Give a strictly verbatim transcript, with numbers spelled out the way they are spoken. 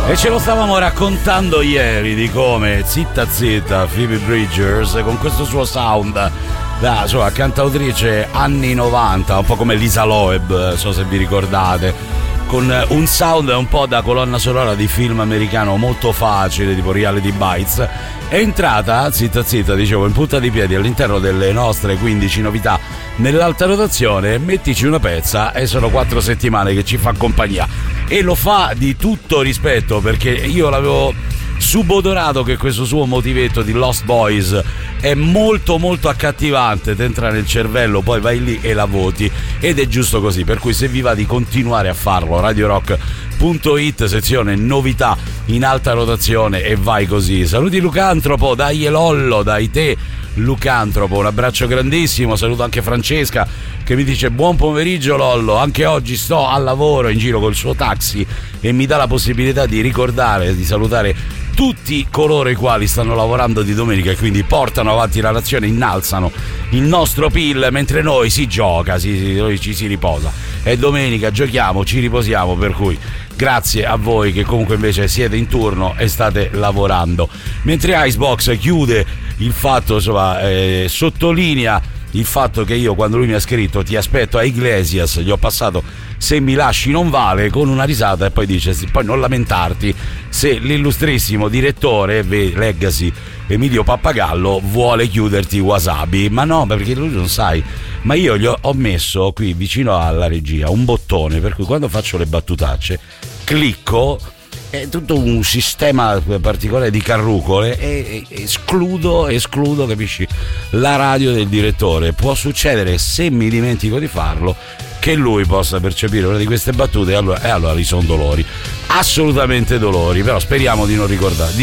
E ce lo stavamo raccontando ieri di come zitta zitta Phoebe Bridgers con questo suo sound da insomma, cantautrice anni novanta, un po' come Lisa Loeb, non so se vi ricordate, con un sound un po' da colonna sonora di film americano molto facile, tipo Reality Bites. È entrata, zitta zitta, dicevo, in punta di piedi all'interno delle nostre quindici novità nell'alta rotazione. Mettici una pezza e sono quattro settimane che ci fa compagnia. E lo fa di tutto rispetto, perché io l'avevo subodorato che questo suo motivetto di Lost Boys è molto molto accattivante, ti entra nel cervello, poi vai lì e la voti, ed è giusto così. Per cui se vi va di continuare a farlo, radio rock punto it, sezione novità in alta rotazione, e vai così. Saluti Lucantropo, dai Lollo, dai te Lucantropo, un abbraccio grandissimo. Saluto anche Francesca che mi dice buon pomeriggio Lollo, anche oggi sto al lavoro in giro col suo taxi e mi dà la possibilità di ricordare, di salutare tutti coloro i quali stanno lavorando di domenica e quindi portano avanti la nazione, innalzano il nostro P I L mentre noi si gioca, si, si, noi ci si riposa. È domenica, giochiamo, ci riposiamo, per cui grazie a voi che comunque invece siete in turno e state lavorando. Mentre Icebox chiude il fatto, insomma, eh, sottolinea il fatto che io, quando lui mi ha scritto ti aspetto a Iglesias, gli ho passato se mi lasci non vale con una risata, e poi dice poi non lamentarti se l'illustrissimo direttore, leggasi Emilio Pappagallo, vuole chiuderti Wasabi. Ma no, perché lui non sai, ma io gli ho, ho messo qui vicino alla regia un bottone per cui quando faccio le battutacce clicco, è tutto un sistema particolare di carrucole, e, e escludo, escludo, capisci, la radio del direttore. Può succedere, se mi dimentico di farlo, che lui possa percepire una di queste battute, e allora, e allora li sono dolori, assolutamente dolori, però speriamo di non ricordare